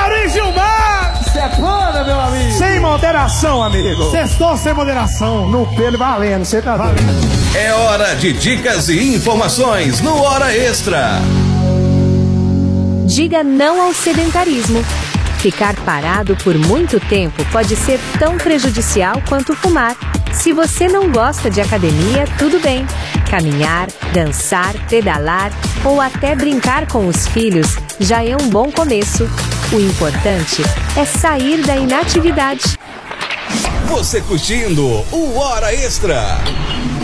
Ari Gilmar! Sepana, meu amigo! Sem moderação, amigo! Sextou sem moderação! No pelo valendo, você tá vendo? É hora de dicas e informações no Hora Extra. Diga não ao sedentarismo. Ficar parado por muito tempo pode ser tão prejudicial quanto fumar. Se você não gosta de academia, tudo bem. Caminhar, dançar, pedalar ou até brincar com os filhos já é um bom começo. O importante é sair da inatividade. Você curtindo o Hora Extra.